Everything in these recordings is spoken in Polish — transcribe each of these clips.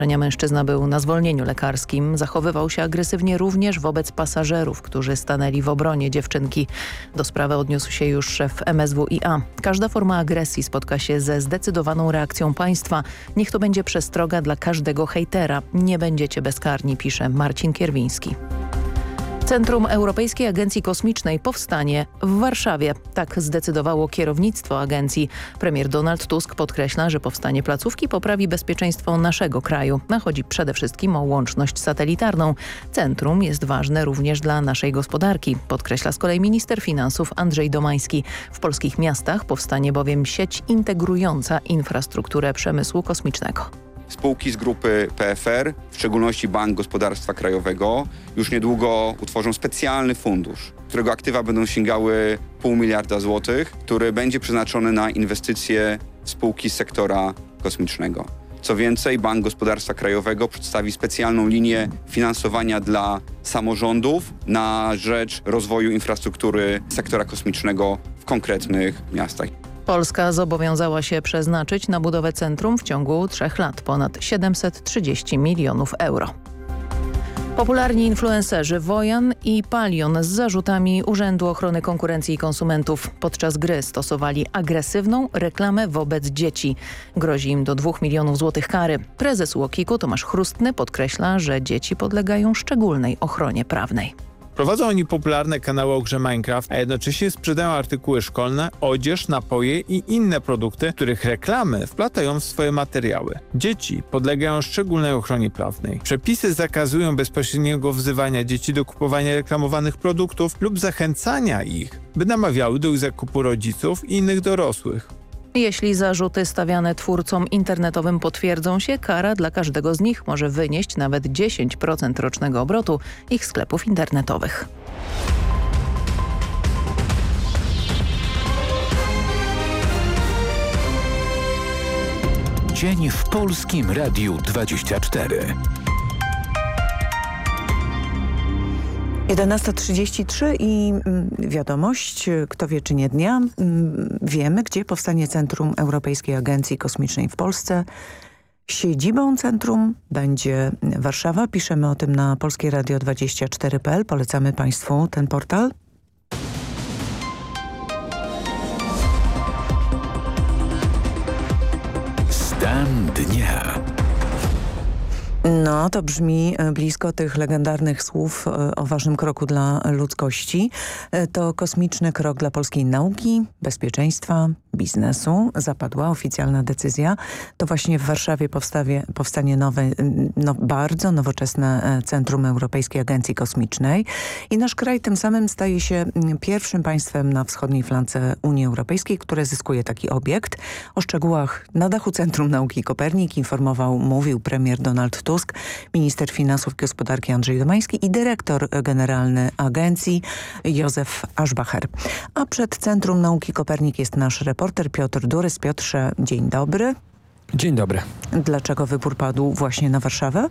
Mężczyzna był na zwolnieniu lekarskim. Zachowywał się agresywnie również wobec pasażerów, którzy stanęli w obronie dziewczynki. Do sprawy odniósł się już szef MSWiA. Każda forma agresji spotka się ze zdecydowaną reakcją państwa. Niech to będzie przestroga dla każdego hejtera. Nie będziecie bezkarni, pisze Marcin Kierwiński. Centrum Europejskiej Agencji Kosmicznej powstanie w Warszawie. Tak zdecydowało kierownictwo agencji. Premier Donald Tusk podkreśla, że powstanie placówki poprawi bezpieczeństwo naszego kraju. Chodzi przede wszystkim o łączność satelitarną. Centrum jest ważne również dla naszej gospodarki, podkreśla z kolei minister finansów Andrzej Domański. W polskich miastach powstanie bowiem sieć integrująca infrastrukturę przemysłu kosmicznego. Spółki z grupy PFR, w szczególności Bank Gospodarstwa Krajowego, już niedługo utworzą specjalny fundusz, którego aktywa będą sięgały 0,5 miliarda złotych, który będzie przeznaczony na inwestycje w spółki z sektora kosmicznego. Co więcej, Bank Gospodarstwa Krajowego przedstawi specjalną linię finansowania dla samorządów na rzecz rozwoju infrastruktury sektora kosmicznego w konkretnych miastach. Polska zobowiązała się przeznaczyć na budowę centrum w ciągu 3 lat ponad 730 milionów euro. Popularni influencerzy Wojan i Palion z zarzutami Urzędu Ochrony Konkurencji i Konsumentów podczas gry stosowali agresywną reklamę wobec dzieci. Grozi im do 2 milionów złotych kary. Prezes UOKiK-u Tomasz Chrustny podkreśla, że dzieci podlegają szczególnej ochronie prawnej. Prowadzą oni popularne kanały o grze Minecraft, a jednocześnie sprzedają artykuły szkolne, odzież, napoje i inne produkty, których reklamy wplatają w swoje materiały. Dzieci podlegają szczególnej ochronie prawnej. Przepisy zakazują bezpośredniego wzywania dzieci do kupowania reklamowanych produktów lub zachęcania ich, by namawiały do ich zakupu rodziców i innych dorosłych. Jeśli zarzuty stawiane twórcom internetowym potwierdzą się, kara dla każdego z nich może wynieść nawet 10% rocznego obrotu ich sklepów internetowych. Dzień w Polskim Radiu 24. 11:33 i wiadomość, kto wie czy nie dnia, wiemy, gdzie powstanie Centrum Europejskiej Agencji Kosmicznej w Polsce. Siedzibą centrum będzie Warszawa. Piszemy o tym na polskieradio24.pl. Polecamy Państwu ten portal. Stan dnia. No, to brzmi blisko tych legendarnych słów o ważnym kroku dla ludzkości. To kosmiczny krok dla polskiej nauki, bezpieczeństwa, biznesu. Zapadła oficjalna decyzja. To właśnie w Warszawie powstanie nowe, bardzo nowoczesne Centrum Europejskiej Agencji Kosmicznej. I nasz kraj tym samym staje się pierwszym państwem na wschodniej flance Unii Europejskiej, które zyskuje taki obiekt. O szczegółach na dachu Centrum Nauki Kopernik mówił premier Donald Tusk, minister finansów i gospodarki Andrzej Domański i dyrektor generalny agencji Józef Aschbacher. A przed Centrum Nauki Kopernik jest nasz reporter Piotr Durys. Piotrze, dzień dobry. Dzień dobry. Dlaczego wybór padł właśnie na Warszawę?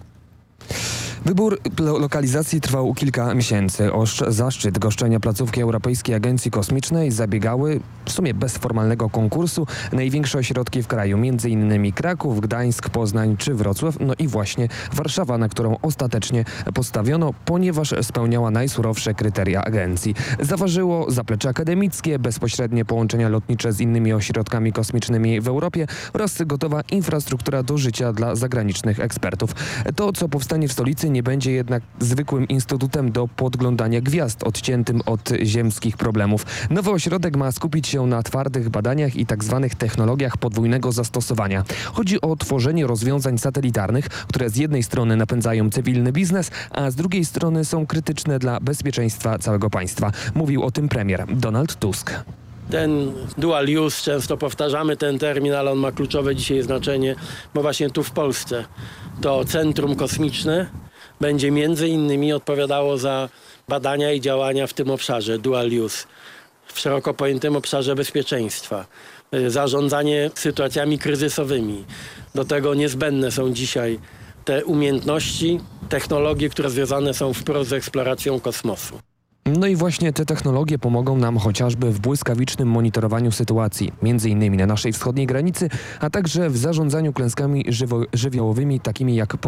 Wybór lokalizacji trwał kilka miesięcy. O zaszczyt goszczenia placówki Europejskiej Agencji Kosmicznej zabiegały w sumie bez formalnego konkursu największe ośrodki w kraju, m.in. Kraków, Gdańsk, Poznań czy Wrocław, no i właśnie Warszawa, na którą ostatecznie postawiono, ponieważ spełniała najsurowsze kryteria agencji. Zaważyło zaplecze akademickie, bezpośrednie połączenia lotnicze z innymi ośrodkami kosmicznymi w Europie oraz gotowa infrastruktura do życia dla zagranicznych ekspertów. To, co powstanie w stolicy, nie będzie jednak zwykłym instytutem do podglądania gwiazd, odciętym od ziemskich problemów. Nowy ośrodek ma skupić się na twardych badaniach i tzw. technologiach podwójnego zastosowania. Chodzi o tworzenie rozwiązań satelitarnych, które z jednej strony napędzają cywilny biznes, a z drugiej strony są krytyczne dla bezpieczeństwa całego państwa. Mówił o tym premier Donald Tusk. Ten dual use, często powtarzamy ten termin, ale on ma kluczowe dzisiaj znaczenie, bo właśnie tu w Polsce to Centrum Kosmiczne będzie między innymi odpowiadało za badania i działania w tym obszarze dual use, w szeroko pojętym obszarze bezpieczeństwa, zarządzanie sytuacjami kryzysowymi. Do tego niezbędne są dzisiaj te umiejętności, technologie, które związane są wprost z eksploracją kosmosu. No i właśnie te technologie pomogą nam chociażby w błyskawicznym monitorowaniu sytuacji, m.in. na naszej wschodniej granicy, a także w zarządzaniu klęskami żywiołowymi takimi jak